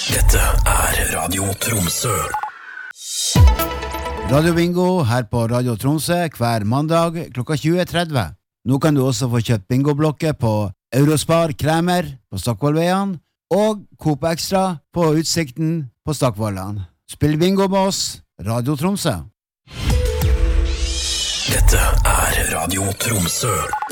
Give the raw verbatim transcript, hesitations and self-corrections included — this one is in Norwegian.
Dette er Radio Tromsø. Radio Bingo her på Radio Tromsø hver mandag klokka tjue tretti. Nå kan du også få kjøpt bingoblokker på Eurospar Kremer på Stokkvollveien og Coop Extra på Utsikten på Stokkvollan. Spill bingo med oss, Radio Tromsø. Dette er Radio Tromsø.